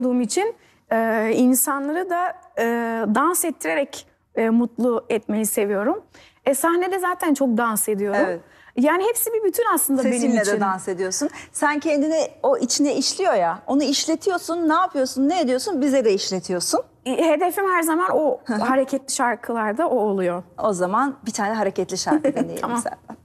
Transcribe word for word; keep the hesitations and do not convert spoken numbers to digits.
olduğum için e, insanları da e, dans ettirerek e, mutlu etmeyi seviyorum. E, sahnede zaten çok dans ediyorum. Evet. Yani hepsi bir bütün aslında benim Sesinle için. de dans ediyorsun. Sen kendini o içine işliyor ya. Onu işletiyorsun. Ne yapıyorsun? Ne ediyorsun? Bize de işletiyorsun. E, Hedefim her zaman o hareketli şarkılarda o oluyor. O zaman bir tane hareketli şarkı dinleyelim Tamam. senden.